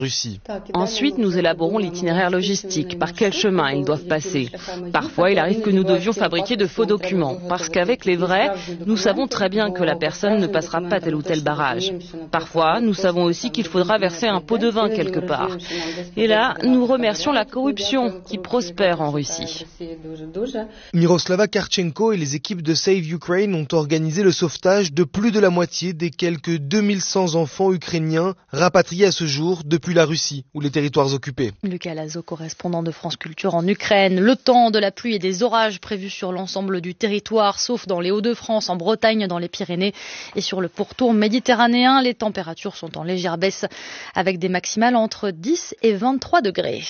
Russie. Ensuite, nous élaborons l'itinéraire logistique, par quel chemin ils doivent passer. Parfois, il arrive que nous devions fabriquer de faux documents, parce qu'avec les vrais, nous savons très bien que la personne ne passera pas tel ou tel barrage. Parfois, nous savons aussi qu'il faudra verser un pot de vin quelque part. Et là, nous remercions la corruption qui prospère en Russie. Miroslava Karchenko et les équipes de Save Ukraine ont organisé le sauvetage de plus de la moitié des quelques 2100 enfants ukrainiens rapatriés à ce jour depuis la Russie ou les territoires occupés. Lucas Lazo, correspondant de France Culture en Ukraine. Le temps, de la pluie et des orages prévus sur l'ensemble du territoire, sauf dans les Hauts-de-France, en Bretagne, dans les Pyrénées et sur le pourtour méditerranéen. Les températures sont en légère baisse avec des maximales entre 10 et 23 degrés.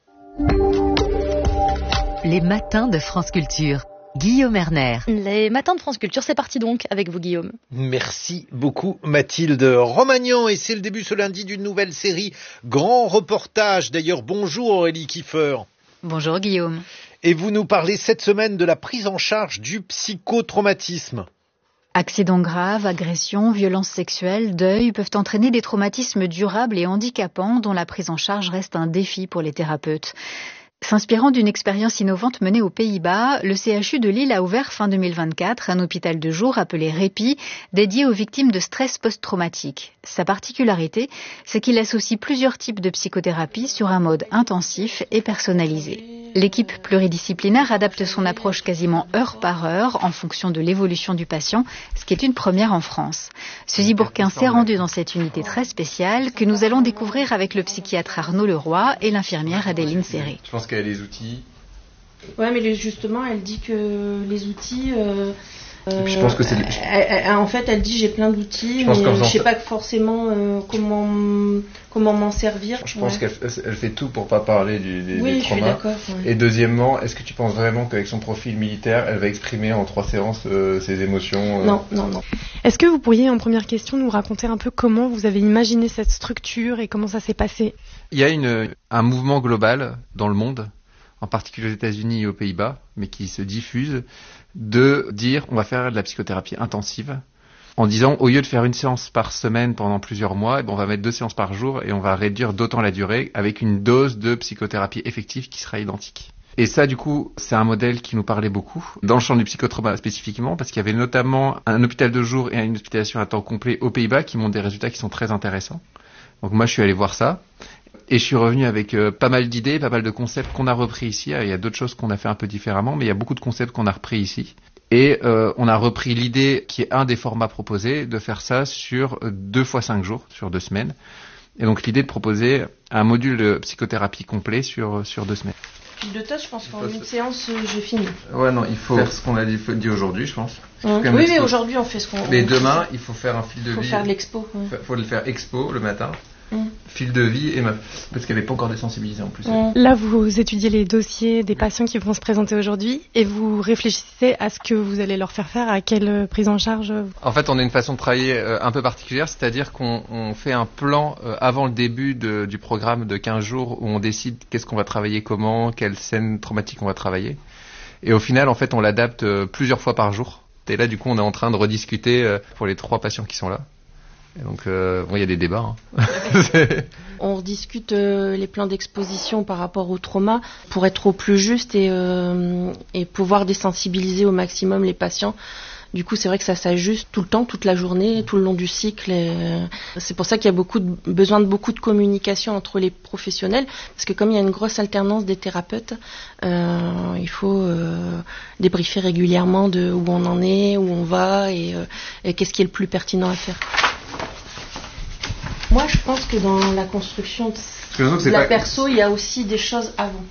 Les matins de France Culture. Guillaume Erner. Les matins de France Culture, c'est parti donc avec vous Guillaume. Merci beaucoup Mathilde Romagnan et c'est le début ce lundi d'une nouvelle série Grand Reportage. D'ailleurs bonjour Aurélie Kiefer. Bonjour Guillaume. Et vous nous parlez cette semaine de la prise en charge du psychotraumatisme. Accidents graves, agressions, violences sexuelles, deuil peuvent entraîner des traumatismes durables et handicapants dont la prise en charge reste un défi pour les thérapeutes. S'inspirant d'une expérience innovante menée aux Pays-Bas, le CHU de Lille a ouvert fin 2024 un hôpital de jour appelé Répit, dédié aux victimes de stress post-traumatique. Sa particularité, c'est qu'il associe plusieurs types de psychothérapie sur un mode intensif et personnalisé. L'équipe pluridisciplinaire adapte son approche quasiment heure par heure en fonction de l'évolution du patient, ce qui est une première en France. Suzy Bourquin s'est rendue dans cette unité très spéciale que nous allons découvrir avec le psychiatre Arnaud Leroy et l'infirmière Adéline Serré. Je pense qu'elle a les outils. Ouais, mais justement, elle dit que les outils... je pense que c'est... en fait, elle dit j'ai plein d'outils, mais je sais pas forcément comment m'en servir. Je pense qu'elle fait tout pour pas parler des traumas. Je suis d'accord. Ouais. Et deuxièmement, est-ce que tu penses vraiment qu'avec son profil militaire, elle va exprimer en 3 séances ses émotions Non. Est-ce que vous pourriez, en première question, nous raconter un peu comment vous avez imaginé cette structure et comment ça s'est passé ? Il y a un mouvement global dans le monde, en particulier aux États-Unis et aux Pays-Bas, mais qui se diffuse, de dire on va faire de la psychothérapie intensive, en disant au lieu de faire une séance par semaine pendant plusieurs mois, on va mettre 2 séances par jour et on va réduire d'autant la durée avec une dose de psychothérapie effective qui sera identique. Et ça, du coup, c'est un modèle qui nous parlait beaucoup, dans le champ du psychotrauma spécifiquement, parce qu'il y avait notamment un hôpital de jour et une hospitalisation à temps complet aux Pays-Bas qui montrent des résultats qui sont très intéressants. Donc moi, je suis allé voir ça. Et je suis revenu avec pas mal d'idées, pas mal de concepts qu'on a repris ici. Il y a d'autres choses qu'on a fait un peu différemment, mais il y a beaucoup de concepts qu'on a repris ici. Et on a repris l'idée, qui est un des formats proposés, de faire ça sur 2 fois 5 jours, sur 2 semaines. Et donc l'idée de proposer un module de psychothérapie complet sur 2 semaines. Fil de tâche, je pense qu'en une séance, j'ai fini. Ouais, non, il faut faire ce qu'on a dit aujourd'hui, je pense. Oui, mais aujourd'hui, on fait ce qu'on... Mais demain, il faut faire un fil de vie. Il faut faire de l'expo. Il faut le faire expo le matin. Fil de vie et parce qu'elle n'avait pas encore désensibilisé en plus. Là, vous étudiez les dossiers des patients qui vont se présenter aujourd'hui et vous réfléchissez à ce que vous allez leur faire, à quelle prise en charge. En fait, on a une façon de travailler un peu particulière, c'est-à-dire qu'on fait un plan avant le début du programme de 15 jours où on décide qu'est-ce qu'on va travailler, comment, quelle scène traumatique on va travailler. Et au final, en fait, on l'adapte plusieurs fois par jour. Et là, du coup, on est en train de rediscuter pour les 3 patients qui sont là. Et donc, il y a des débats. On rediscute les plans d'exposition par rapport au trauma pour être au plus juste et pouvoir désensibiliser au maximum les patients. Du coup, c'est vrai que ça s'ajuste tout le temps, toute la journée, tout le long du cycle. Et c'est pour ça qu'il y a besoin de beaucoup de communication entre les professionnels, parce que comme il y a une grosse alternance des thérapeutes, il faut débriefer régulièrement de où on en est, où on va et qu'est-ce qui est le plus pertinent à faire. Moi, je pense que dans la construction de la perso, il y a aussi des choses avant.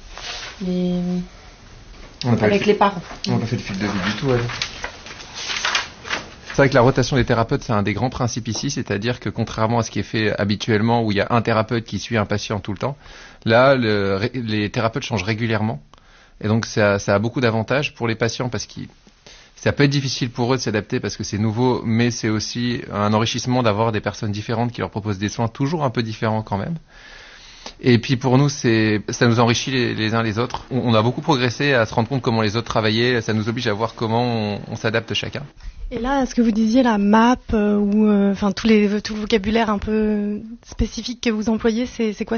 Avec les parents. On n'a pas fait de fil de vie du tout, elle. C'est vrai que la rotation des thérapeutes, c'est un des grands principes ici, c'est-à-dire que contrairement à ce qui est fait habituellement, où il y a un thérapeute qui suit un patient tout le temps, là, les thérapeutes changent régulièrement. Et donc, ça a beaucoup d'avantages pour les patients parce que ça peut être difficile pour eux de s'adapter parce que c'est nouveau, mais c'est aussi un enrichissement d'avoir des personnes différentes qui leur proposent des soins toujours un peu différents quand même. Et puis pour nous, ça nous enrichit les uns les autres. On a beaucoup progressé à se rendre compte comment les autres travaillaient. Ça nous oblige à voir comment on s'adapte chacun. Et là, ce que vous disiez, la map ou tout le vocabulaire un peu spécifique que vous employez, c'est quoi?